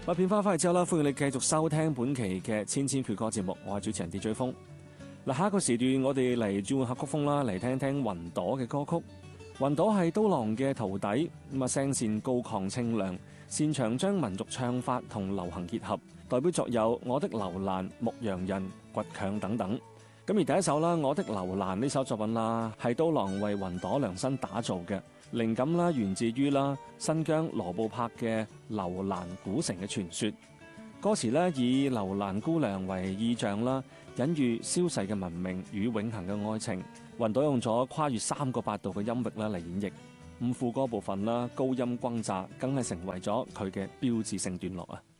片花翻嚟之後啦，歡迎你繼續收聽本期嘅千千闕歌節目，我係主持人DJ風。下一個時段我哋嚟轉換下曲風啦，嚟聽聽雲朵嘅歌曲。雲朵係刀郎嘅徒弟，聲線高亢清亮，擅長將民族唱法同流行結合，代表作有《我的樓蘭》、《牧羊人》、《倔強》等等。咁而第一首啦，《我的樓蘭》呢首作品啦，係刀郎為雲朵量身打造嘅，靈感啦源自於新疆羅布泊嘅樓蘭古城嘅傳說。歌詞咧以樓蘭姑娘為意象啦，隱喻消逝嘅文明與永恆嘅愛情。雲朵用咗跨越3個8度嘅音域啦嚟演繹，副歌部分啦高音轟炸，更係成為咗佢嘅標誌性段落啊！